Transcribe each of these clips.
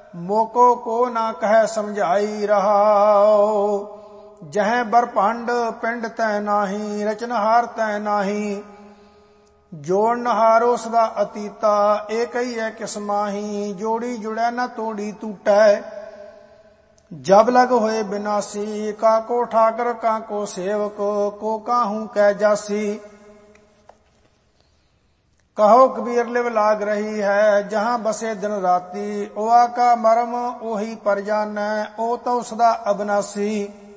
मोको को ना कह समझाई रहाओ। जह बरभांड पिंड तै नाही, रचनहार तै नाही। जोड़नहारो सदा अतीता, एक ही है किस माही। जोड़ी जुड़ै न तोड़ी टूटै, जब लग होए बिनासी। काको ठाकर काको सेवक, को काहू कै जासी। कहो कबीर लिव लाग रही है, जहां बसे दिन राती। ओआ का मरम ओही पर जानै, ओ तो सदा अबनासी।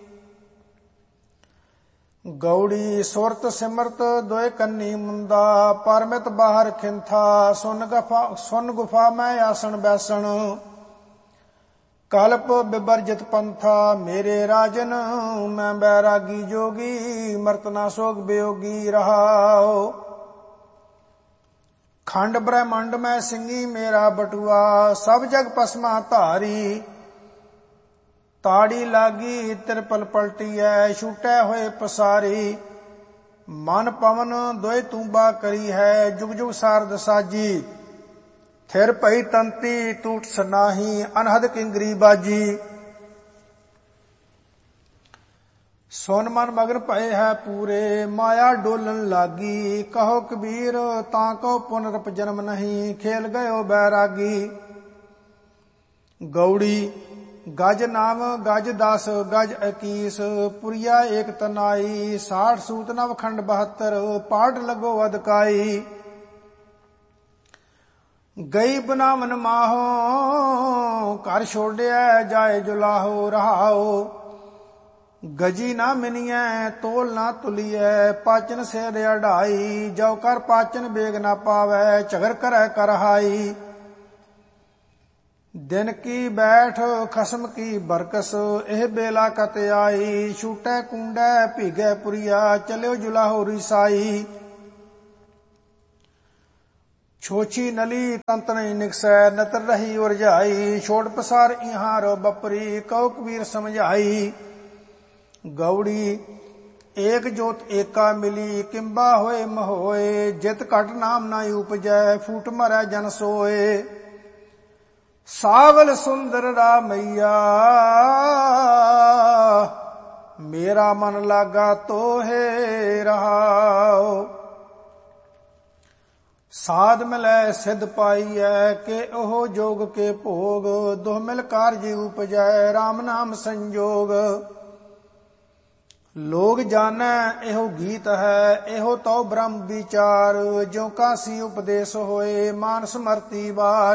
गौड़ी सुरत सिमरत दोए कन्नी मुंदा, परमित बाहर खिंथा। सुन गुफा मैं आसन बैसन, कल्प बिबरजित पंथा। मेरे राजन मैं बैरागी जोगी, मरतना सोग वियोगी रहाओ। खंड ब्रह्मांड में सिंगी मेरा बटुआ, सब जग पसमा धारी। ताड़ी लागी तिरपल पलटी है, छूटे हुए पसारी। मन पवन दोए तूंबा करी है, जुग जुग सारद साजी। थिर पई तंती टूट सनाही, अनहद किंगरी बाजी। सोन मन मगन पए है पूरे, माया डोलन लागी। कहो कबीर ताको पुनरप जन्म नहीं, खेल गयो बैरागी। गौड़ी गज नाम गज 10 गज 21, पुरिया एक तनाई। 60 सूत नव खंड 72, पाठ लगो अदकाई। गई बनावन माहो, घर छोड़िया जाए जुलाहो रहाओ। गजी ना मिनिए तोल ना तुलिए, पाचन से अढ़ाई। जो कर पाचन बेग ना पावे, झगर करे करहाई। दिन की बैठ खसम की बरकस, एह बेला कत आई। छूटे कुंडे भीगे पुरिया, चलियो जुलाहो रिसाई। छोची नली तंतन निकसै, नतर रही उरझाई। छोड़ पसार इहां रो बपरी, कहो कबीर समझाई। गौड़ी एक जोत एका मिली, किंबा होए महोए। जित घट नाम ना उपजै, फूट मरै जन सोए। सावल सुंदर रामैया, मेरा मन लागा तो है रहाओ। साध मिलै सिद्ध पाईऐ, के ओह जोग के भोग। दोह मिल कारज उपजै, राम नाम संजोग। लोग जानै एहो गीत है, एहो तो ब्रह्म विचार। ज्यों कासी उपदेश होए, मानस मरती बार।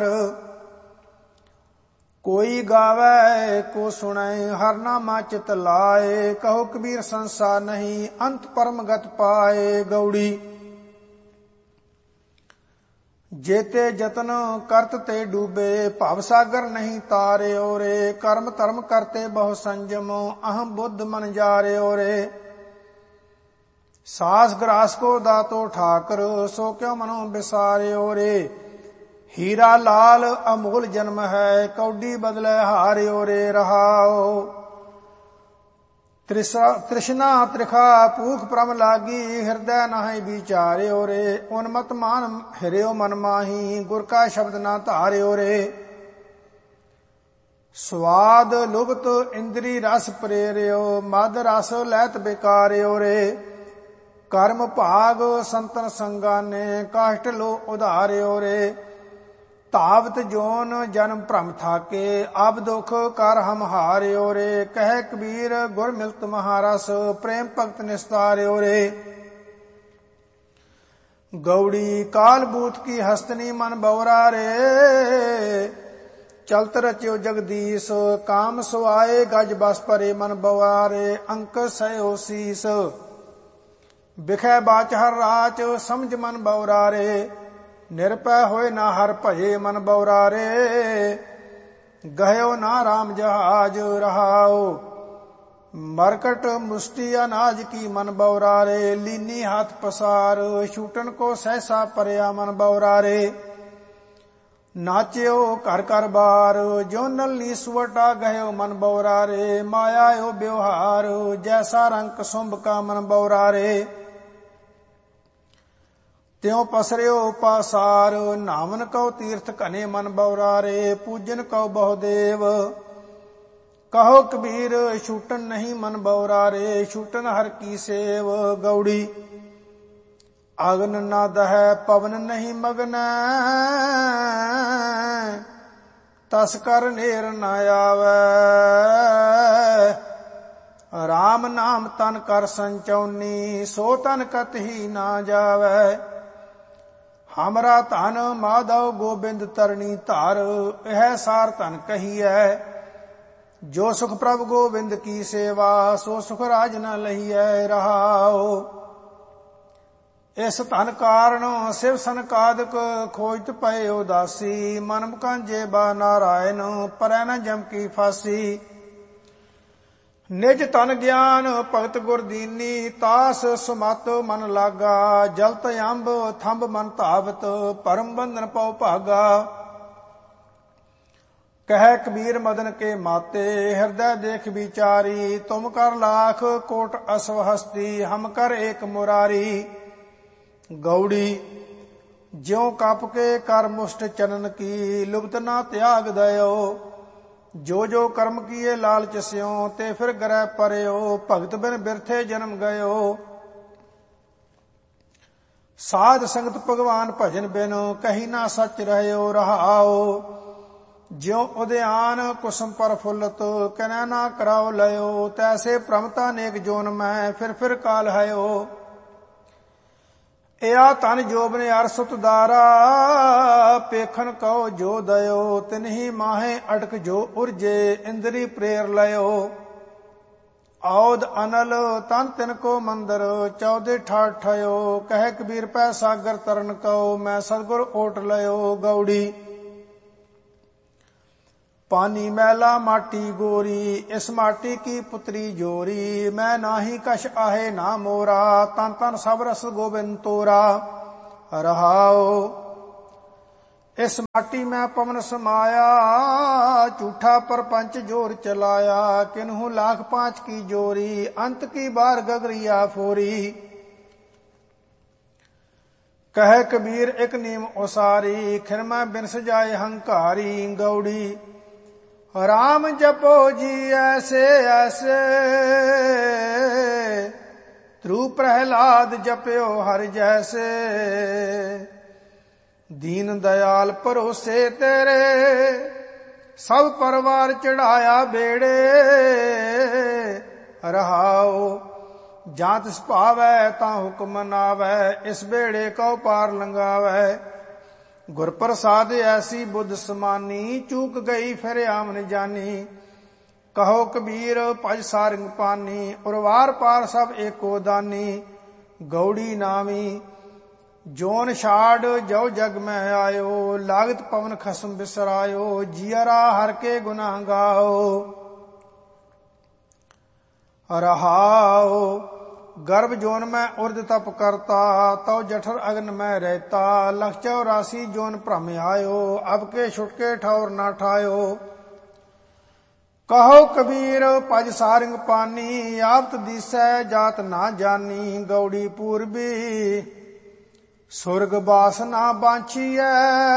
कोई गावे को सुनै, हर नामा चित लाए। कहो कबीर संसार नहीं, अंत परम गत पाए। गौड़ी जेते जतन करत ते डूबे, भव सागर नहीं तारे ओरे। कर्म धर्म करते बहु संजम, अहम बुद्ध मन जारे ओरे। सास ग्रास को दातो ठाकर, सो क्यों मनो बिसारे ओरे। हीरा लाल अमोल जन्म है, कौडी बदले हारे ओरे रहाओ। तृष्णा त्रिखा भूख परम लागी, हृदय नाहि विचारे ओरे। उन्मत मान हिरियो मन माही, गुर का शब्द ना धारे ओरे। स्वाद लुभत इंद्री रस प्रेरियो, मद रस लैत बेकारे ओरे। कर्म भाग संतन संगाने, काष्ट लो उधारे ओरे। तावत जोन जन्म भ्रम थाके, अब दुख कर हम हारे ओरे। कह कबीर गुर मिलत महारस, प्रेम भगत निस्तारे ओरे। गौड़ी काल बूत की हस्तनी मन बौरा रे। चलत रच्यो जगदीश, काम सुआए गज बस परे मन बवारे। अंक सयो शीस, बिखै बाच हर राच, समझ मन बौरा रे। निरपै होए ना हर भये, मन बौरा रे। गयो ना राम जहाज रहाओ। मरकट मुष्टि अनाज की मन बौरा रे। लीनी हाथ पसार, छूटन को सहसा परया मन बौरा रे। नाच्यो घर घर बार, जो नलनी सुवटा गयो मन बौरा रे। माया यो व्यवहार, जैसा रंग सुंभ का मन बौरा रे। त्यों पसरियो पासार। नावन कौ तीर्थ घने मन बौरारे, पूजन कौ बहुदेव। कहो कबीर छूटन नहीं मन बौरारे, छूटन हर की सेव। गौड़ी अग्न न दह पवन नहीं मगन, तस कर नेर न आवे। राम नाम तन कर संचौनी, सो तन कतही ना जावे। हमरा धन माधव गोबिंद तरणी धार, यह सार धन कही है। जो सुख प्रभु गोविंद की सेवा, सो सुख राज न लहिए रहाओ। इस धन कारण शिव सनकादिक खोजत पए उदासी, मन मुकांजे बा नारायण परै न जम की फांसी। निज तन ज्ञान भगत गुर दीनी, तास सुमत मन लागा। जलत अंब थंब मन धावत, परम बंधन पौ भागा। कह कबीर मदन के माते, हृदय देख विचारी। तुम कर लाख कोट असवहस्ती, हम कर एक मुरारी। गौड़ी ज्यों कप के कर मुष्ट चनन की, लुप्त ना त्याग दयो। जो जो कर्म किए लालच स्यों, ते फिर ग्रह परयो। भगत बिन बिरथे जन्म गयो। साध संगत भगवान भजन बिन, कही ना सच रहयो रहाओ। ज्यों उद्यान कुसुम पर फुलत, कनै ना कराओ लयो। तैसे प्रमता नेक जोन में, फिर काल हयो। या तन जोबन अरसुत दारा, पेखन कहो जो दयो। तिन्ही माहे अटक जो उर्जे, इंद्री प्रेर लयो। औद अनल तन तिनको मंदर, 14 ठाठ ठयो। कह कबीर पै सागर तरन कहो, मैं सतगुर ओट लयो। गौड़ी पानी मैला माटी गोरी, इस माटी की पुत्री जोरी। मैं नाही कश आहे ना मोरा, तन तन सब रस गोबिंद तोरा रहाओ। इस माटी में पवन समाया, झूठा परपंच जोर चलाया। किन्हू लाख पांच की जोरी, अंत की बार गगरिया फोरी। कह कबीर एक नीम उसारी, खिर में बिन सजाए हंकारी। गौड़ी राम जपो जी ऐसे ऐसे, ध्रुव प्रहलाद जप्यो हर जैसे। दीन दयाल भरोसे तेरे, सब परवार चढ़ाया बेड़े रहाओ। जात सुभावै ता हुक्म नावै, इस बेड़े को पार लंघावै। गुर प्रसाद ऐसी बुद्ध समानी, चूक गई फिर आमन जानी। कहो कबीर भज सारंग पानी, उर्वार पार सब एको दानी। गौड़ी नामी जोन छाड़ जो जग में आयो, लागत पवन खसम बिसरायो। जियरा हर के गुनाह गाओ रहाओ। गर्भ जोन में उर्द तप करता, तो जठर अग्न में रहता। 184 जोन भ्रम आयो, अब के छुटके ठौर ना ठायो। कहो कबीर भज सारंग पानी, आपत दिसै जात ना जानी। गौड़ी पूर्वी सुर्ग बास ना बांछिए,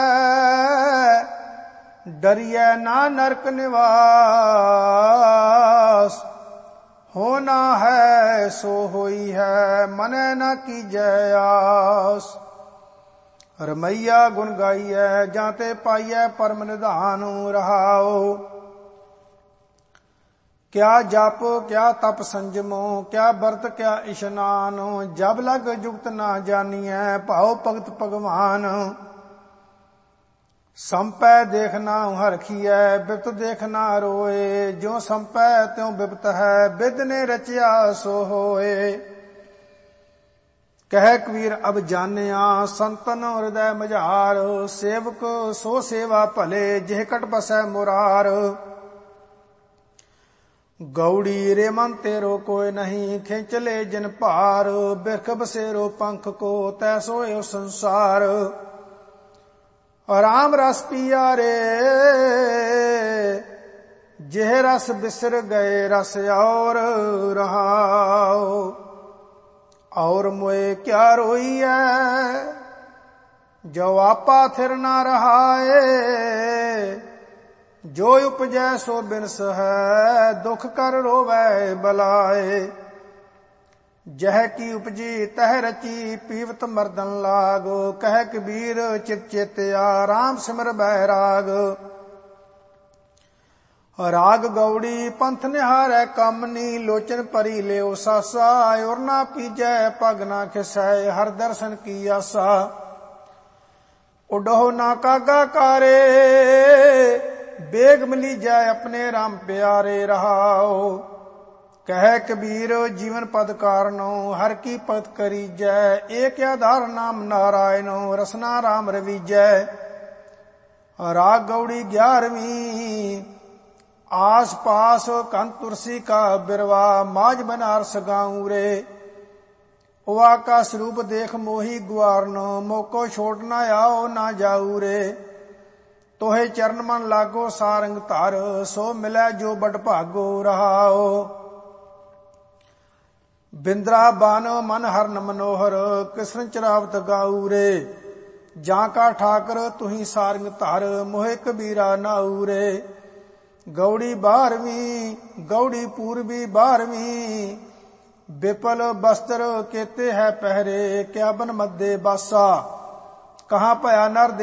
डरिए ना नरक निवास। होना है सो होई है, मने न कीजै आस। रमैया गुण गाइए, जाते पाइए परम निधान रहाओ। क्या जप क्या तप संजमो, क्या व्रत क्या इशनान। जब लग जुगत ना जानिए, भाव भगत भगवान। संपै देखना हरखियै, बिपत देखना रोए। ज्यों संपै त्यों बिपत है, बिद ने रचिया सो होए। कह कबीर अब जानिया, संतन हृदय मझार। सेवक सो सेवा भले, जेह कट बसै मुरार। गौड़ी रे मन तेरो कोई नहीं, खिंच ले जिन भार। बिरख बसेरो पंख को, तैसो यो संसार। राम रस पिया रे, जेह रस बिसर गए रस और रहाओ। और मोए क्या रोई है, ਜੋ ਆਪਾ ਥਿਰ ਨਾ ਰਹਾਏ। ਜੋ ਉਪਜੈ ਸੋ ਬਿਨਸ ਹੈ, ਦੁਖ ਕਰ ਰੋਵੈ ਬਲਾਏ। ਜਹ ਕੀ ਉਪਜੀ ਤਹ ਰਚੀ, ਪੀਵਤ ਮਰਦਨ ਲਾਗ। ਕਹਿ ਕਬੀਰ ਚਿਤ ਚੇਤਿਆ, ਰਾਮ ਸਿਮਰ ਬੈਰਾਗ। ਰਾਗ ਗੌੜੀ ਪੰਥ ਨਿਹਾਰੈ ਕਾਮਨੀ, ਲੋਚਨ ਭਰੀ ਲਿਓ ਸਾਸਾ। ਔਰ ਨਾ ਪੀਜੈ ਪਗ ਨਾ ਖਿਸੈ, ਹਰ ਦਰਸ਼ਨ ਕੀ ਆਸਾ। ਉਡਹੁ ਨਾ ਕਾਗਾ ਕਾਰੇ, ਬੇਗ ਮਿਲੀ ਜੈ ਆਪਣੇ ਰਾਮ ਪਿਆਰੇ ਰਹਾਓ। ਕਹਿ ਕਬੀਰ ਜੀਵਨ ਪਦ ਕਾਰਨੋ, ਹਰ ਕੀ ਭਗਤ ਕਰੀਜੈ। ਏਕ ਆਧਾਰ ਨਾਮ ਨਾਰਾਇਣੋ, ਰਸਨਾ ਰਾਮ ਰਵੀਜੈ। ਰਾਗ ਗੌੜੀ 11ਵੀਂ। आस पास कंत तुलसी का बिरवा, माज बनारस गाऊं रे। उवा का स्वरूप देख मोही गुआरनो, मोको छोट ना आओ ना जाऊ रे। तोहे चरण मन लागो सारंग धर, सो मिलै जो बड़ भागो रहाओ। बिंद्रा बान मन हरन मनोहर, कृष्ण चरावत गाऊ रे। जां का ठाकर तुही सारंग धर, मोहे कबीरा नाऊ रे। गौड़ी 12वीं। गौड़ी पूर्वी 12वीं। विपल बस्त्र केते है पहरे, क्या बन मध्य बासा। कहाँ पया नर